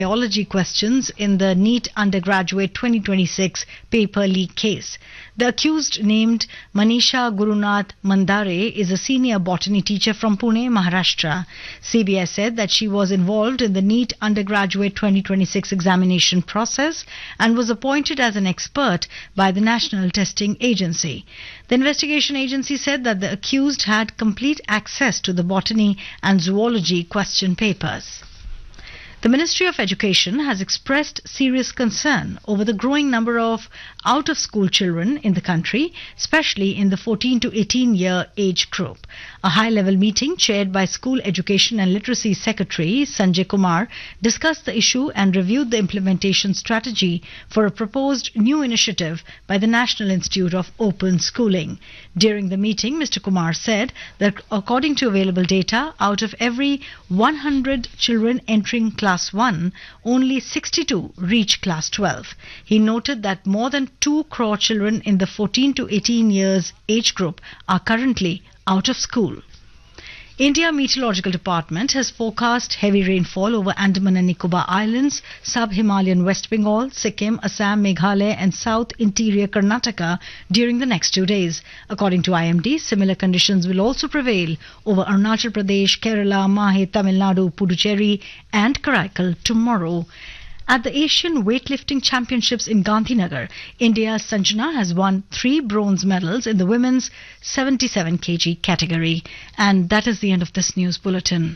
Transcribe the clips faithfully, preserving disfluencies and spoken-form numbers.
biology questions in the NEET undergraduate twenty twenty-six paper leak case. The accused, named Manisha Gurunath Mandare, is a senior botany teacher from Pune, Maharashtra. C B I said that she was involved in the NEET undergraduate twenty twenty-six examination process and was appointed as an expert by the National Testing Agency. The investigation agency said that the accused had complete access to the botany and zoology question papers. The Ministry of Education has expressed serious concern over the growing number of out-of-school children in the country, especially in the fourteen to eighteen year age group. A high-level meeting chaired by School Education and Literacy Secretary Sanjay Kumar discussed the issue and reviewed the implementation strategy for a proposed new initiative by the National Institute of Open Schooling. During the meeting, Mister Kumar said that according to available data, out of every one hundred children entering class Class one, only sixty-two reach Class twelve. He noted that more than two crore children in the fourteen to eighteen years age group are currently out of school. India Meteorological Department has forecast heavy rainfall over Andaman and Nicobar Islands, sub-Himalayan West Bengal, Sikkim, Assam, Meghalaya and South Interior Karnataka during the next two days. According to I M D, similar conditions will also prevail over Arunachal Pradesh, Kerala, Mahe, Tamil Nadu, Puducherry and Karaikal tomorrow. At the Asian Weightlifting Championships in Gandhinagar, India's Sanjana has won three bronze medals in the women's seventy-seven kilograms category. And that is the end of this news bulletin.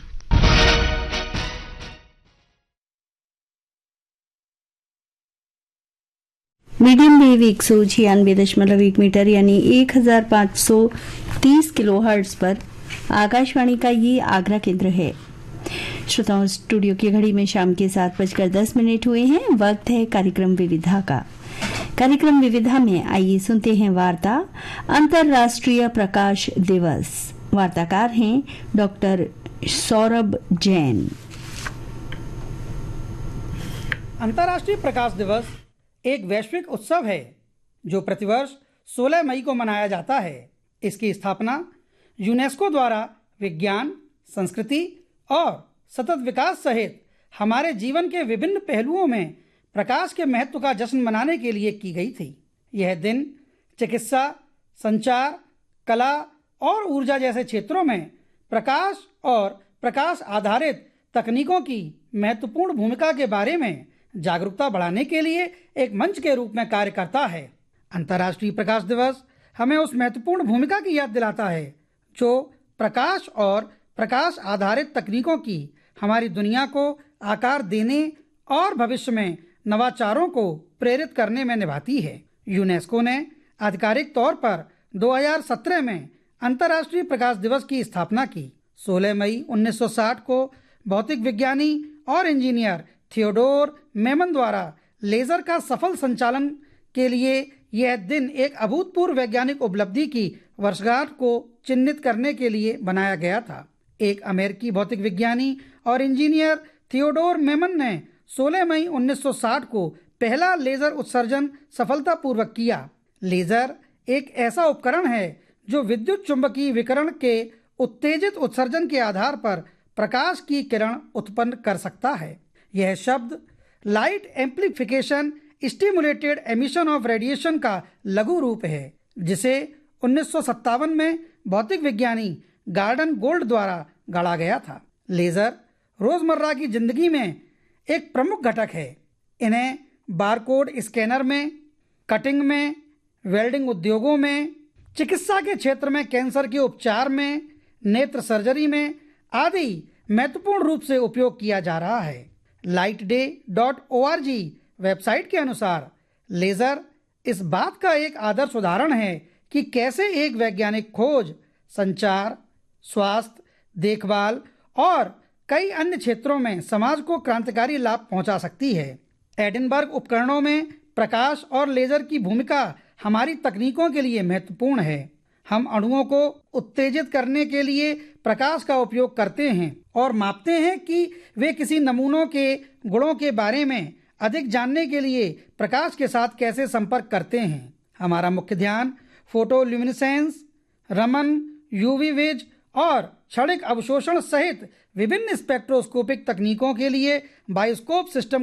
Medium wave एक सौ छियानवे दशमलव एक metre यानी एक हजार पाँच सौ तीस किलो हर्ट्ज पर आकाशवाणी का ये आगरा केंद्र है। श्रोताओं, स्टूडियो की घड़ी में शाम के सात बजकर दस मिनट हुए हैं। वक्त है कार्यक्रम विविधा का। कार्यक्रम विविधा में आइए सुनते हैं वार्ता अंतर्राष्ट्रीय प्रकाश दिवस। वार्ताकार हैं डॉक्टर सौरभ जैन। अंतर्राष्ट्रीय प्रकाश दिवस एक वैश्विक उत्सव है जो प्रतिवर्ष सोलह मई को मनाया जाता है। इसकी स्थापना यूनेस्को द्वारा विज्ञान, संस्कृति और सतत विकास सहित हमारे जीवन के विभिन्न पहलुओं में प्रकाश के महत्व का जश्न मनाने के लिए की गई थी। यह दिन चिकित्सा, संचार, कला और ऊर्जा जैसे क्षेत्रों में प्रकाश और प्रकाश आधारित तकनीकों की महत्वपूर्ण भूमिका के बारे में जागरूकता बढ़ाने के लिए एक मंच के रूप में कार्य करता है। अंतर्राष्ट्रीय प्रकाश दिवस हमें उस महत्वपूर्ण भूमिका की याद दिलाता है जो प्रकाश और प्रकाश आधारित तकनीकों की हमारी दुनिया को आकार देने और भविष्य में नवाचारों को प्रेरित करने में निभाती है। यूनेस्को ने आधिकारिक तौर पर दो हज़ार सत्रह में अंतर्राष्ट्रीय प्रकाश दिवस की स्थापना की। सोलह मई उन्नीस सौ साठ को भौतिक विज्ञानी और इंजीनियर थियोडोर मेमन द्वारा लेजर का सफल संचालन के लिए यह दिन एक अभूतपूर्व वैज्ञानिक उपलब्धि की वर्षगांठ को चिन्हित करने के लिए बनाया गया था। एक अमेरिकी भौतिक विज्ञानी और इंजीनियर थियोडोर मेमन ने सोलह मई उन्नीस सौ साठ को पहला लेजर उत्सर्जन सफलतापूर्वक किया। लेजर एक ऐसा उपकरण है जो विद्युत चुंबकीय विकिरण के उत्तेजित उत्सर्जन के आधार पर प्रकाश की किरण उत्पन्न कर सकता है। यह शब्द light amplification stimulated emission of radiation का लघु रूप है, जिसे उन्नीस सौ सत्तावन में भौतिक विज्ञानी गार्डन गोल्ड द्वारा गढ़ा गया था। लेजर रोजमर्रा की जिंदगी में एक प्रमुख घटक है। इन्हें बारकोड स्कैनर में, कटिंग में, वेल्डिंग उद्योगों में, चिकित्सा के क्षेत्र में, कैंसर के उपचार में, नेत्र सर्जरी में आदि महत्वपूर्ण रूप से उपयोग किया जा रहा है। Light day dot O R G website के अनुसार लेजर इस बात का एक आदर्श उदाहरण है कि कैसे एक वैज्ञानिक खोज संचार, स्वास्थ्य, देखभाल और कई अन्य क्षेत्रों में समाज को क्रांतिकारी लाभ पहुंचा सकती है। एडिनबर्ग उपकरणों में प्रकाश और लेजर की भूमिका हमारी तकनीकों के लिए महत्वपूर्ण है। हम अणुओं को उत्तेजित करने के लिए प्रकाश का उपयोग करते हैं और मापते हैं कि वे किसी नमूनों के गुणों के बारे में अधिक जानने के लिए प्रकाश के साथ कैसे संपर्क करते हैं। हमारा मुख्य ध्यान फोटोल्यूमिनेसेंस, रमन, यूवी विज और क्षणिक अवशोषण सहित विभिन्न स्पेक्ट्रोस्कोपिक तकनीकों के लिए बायोस्कोप सिस्टम